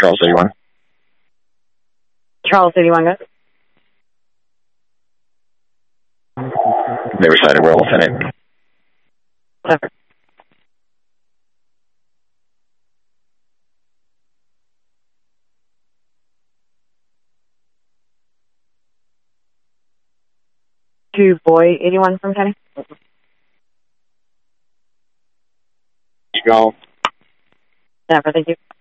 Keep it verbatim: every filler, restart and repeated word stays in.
Charles eighty-one. Charles eighty-one, go. They were cited. We're all lieutenant. Whatever. To boy eighty-one from Kenny. You go. Never, thank you.